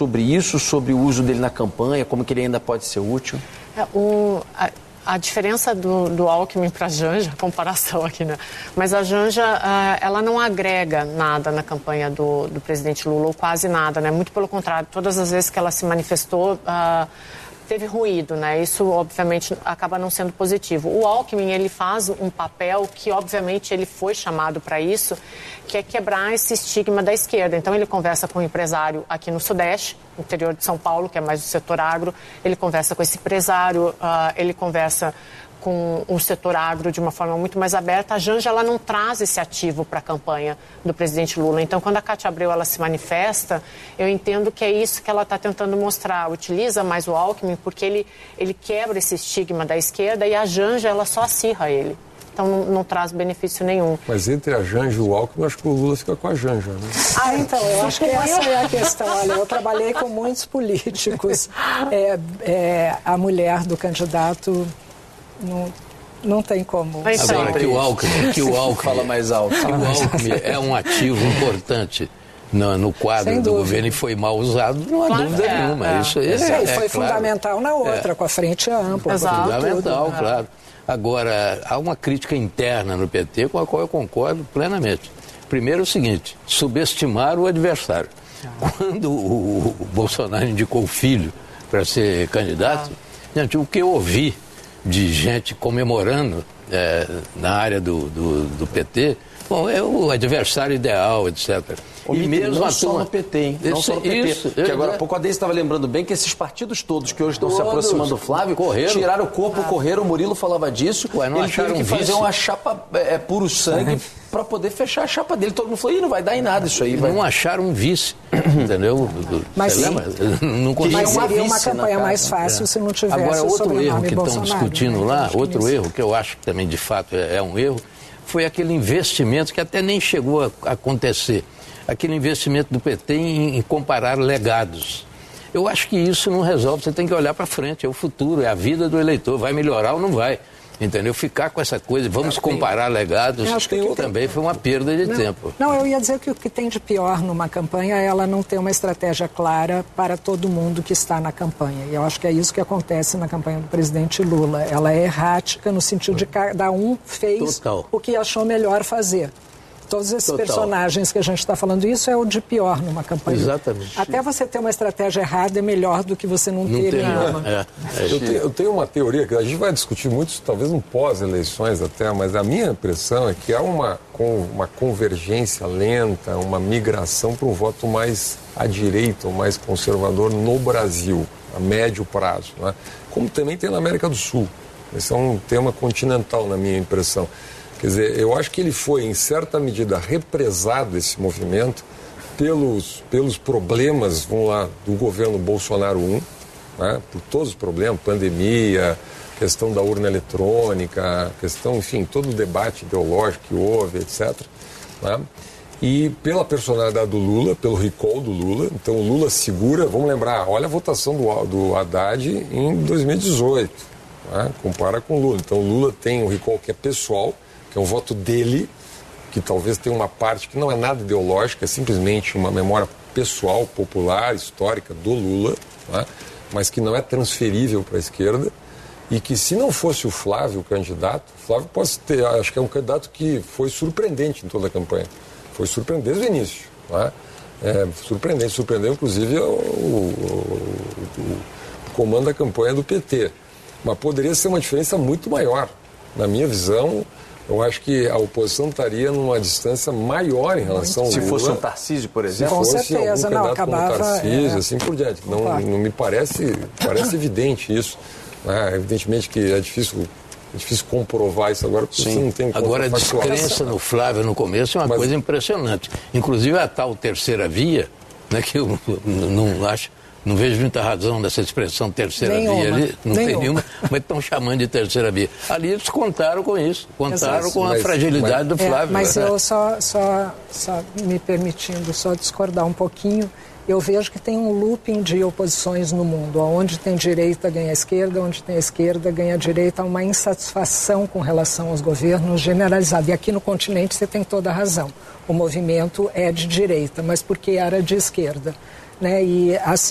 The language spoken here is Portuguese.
sobre isso, sobre o uso dele na campanha, como que ele ainda pode ser útil? A diferença do Alckmin para a Janja, comparação aqui, né? Mas a Janja, ela não agrega nada na campanha do presidente Lula, ou quase nada, né? Muito pelo contrário, todas as vezes que ela se manifestou, teve ruído, né? Isso, obviamente, acaba não sendo positivo. O Alckmin, ele faz um papel que, obviamente, ele foi chamado para isso, que é quebrar esse estigma da esquerda. Então, ele conversa com um empresário aqui no Sudeste, interior de São Paulo, que é mais o setor agro, ele conversa com esse empresário, ele conversa com o setor agro de uma forma muito mais aberta. A Janja, ela não traz esse ativo para a campanha do presidente Lula. Então, quando a Cátia Abreu ela se manifesta, eu entendo que é isso que ela está tentando mostrar. Utiliza mais o Alckmin porque ele quebra esse estigma da esquerda e a Janja, ela só acirra ele. Então, não traz benefício nenhum. Mas entre a Janja e o Alckmin, eu acho que o Lula fica com a Janja, né? Então, eu acho que essa é a questão. Olha, eu trabalhei com muitos políticos. A mulher do candidato não tem como. Agora que o Alckmin fala mais alto. Que o Alckmin é um ativo importante no quadro do governo e foi mal usado, não há dúvida nenhuma. Isso foi fundamental na outra, com a frente ampla. Fundamental, tudo, claro. Agora, há uma crítica interna no PT com a qual eu concordo plenamente. Primeiro é o seguinte, subestimar o adversário. Quando o Bolsonaro indicou o filho para ser candidato, gente, o que eu ouvi de gente comemorando na área do PT, bom, é o adversário ideal, etc. E mesmo não só no PT, hein? Não só no PT. Que agora há pouco a Deise estava lembrando bem que esses partidos todos que hoje estão se aproximando do Flávio, tiraram o corpo, correram, o Murilo falava disso, ele teve que fazer uma chapa puro sangue para poder fechar a chapa dele. Todo mundo falou, não vai dar em nada isso aí. Não acharam um vice, entendeu? Mas não seria uma campanha mais fácil se não tivesse agora, outro erro que estão Bolsonaro, discutindo lá, outro erro que eu acho que também de fato é um erro, foi aquele investimento que até nem chegou a acontecer. Aquele investimento do PT em comparar legados. Eu acho que isso não resolve, você tem que olhar para frente, é o futuro, é a vida do eleitor, vai melhorar ou não vai, entendeu? Ficar com essa coisa, vamos comparar legados, também foi uma perda de tempo. Não, eu ia dizer que o que tem de pior numa campanha é ela não ter uma estratégia clara para todo mundo que está na campanha, e eu acho que é isso que acontece na campanha do presidente Lula, ela é errática no sentido de cada um fez o que achou melhor fazer. Todos esses personagens que a gente está falando, isso é o de pior numa campanha. Exatamente. Até você ter uma estratégia errada é melhor do que você não ter nenhuma. Eu tenho uma teoria que a gente vai discutir muito, talvez no pós-eleições até, mas a minha impressão é que há uma convergência lenta, uma migração para um voto mais à direita, ou mais conservador no Brasil, a médio prazo, né? Como também tem na América do Sul. Esse é um tema continental, na minha impressão. Quer dizer, eu acho que ele foi, em certa medida, represado, esse movimento, pelos problemas, vamos lá, do governo Bolsonaro I, né? Por todos os problemas, pandemia, questão da urna eletrônica, questão, enfim, todo o debate ideológico que houve, etc. Né? E pela personalidade do Lula, pelo recall do Lula, então o Lula segura, vamos lembrar, olha a votação do Haddad em 2018, né? Compara com o Lula. Então o Lula tem um recall que é pessoal, que é um voto dele, que talvez tenha uma parte que não é nada ideológica, é simplesmente uma memória pessoal, popular, histórica do Lula, né? Mas que não é transferível para a esquerda, e que se não fosse o Flávio o candidato, o Flávio pode ter, acho que é um candidato que foi surpreendente em toda a campanha, foi surpreendente desde o início, né? Surpreendeu inclusive o comando da campanha do PT, mas poderia ser uma diferença muito maior, na minha visão. Eu acho que a oposição estaria numa distância maior em relação ao Lula. Se fosse um Tarcísio, por exemplo? Com Se fosse certeza, algum candidato acabava, como Tarcísio, assim por diante. Não me parece evidente isso. Né? Evidentemente que é difícil comprovar isso agora, porque você não tem agora a descrença no Flávio no começo é uma coisa impressionante. Inclusive a tal terceira via, né, que eu não vejo muita razão nessa expressão terceira via ali, não tem nenhuma, mas estão chamando de terceira via. Ali eles contaram com isso, com a fragilidade do Flávio. Mas eu só me permitindo discordar um pouquinho, eu vejo que tem um looping de oposições no mundo, onde tem direita ganha esquerda, onde tem esquerda ganha direita, há uma insatisfação com relação aos governos generalizada. E aqui no continente você tem toda a razão. O movimento é de direita, mas porque era de esquerda, né? E assim,